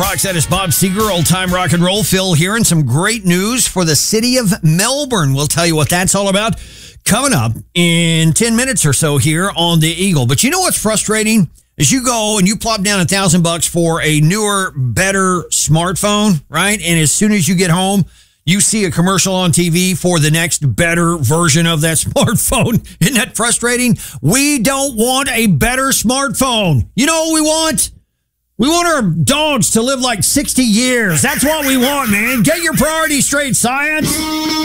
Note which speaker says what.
Speaker 1: Rocks. That is Bob Seger, Old Time Rock and Roll. Phil here, and some great news for the city of Melbourne. We'll tell you what that's all about coming up in 10 minutes or so here on the Eagle. But you know what's frustrating? Is you go and you plop down $1,000 for a newer, better smartphone, right? And as soon as you get home, you see a commercial on TV for the next better version of that smartphone. Isn't that frustrating? We don't want a better smartphone. You know what we want? We want our dogs to live like 60 years. That's what we want, man. Get your priorities straight, science.